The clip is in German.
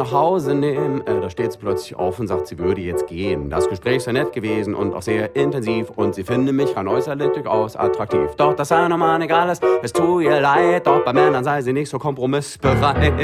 nach Hause nehmen. Da steht sie plötzlich auf und sagt, sie würde jetzt gehen. Das Gespräch sei nett gewesen und auch sehr intensiv und sie finde mich rein äußerlich durchaus attraktiv. Doch das sei normal egal ist, es tut ihr leid, doch bei Männern sei sie nicht so kompromissbereit.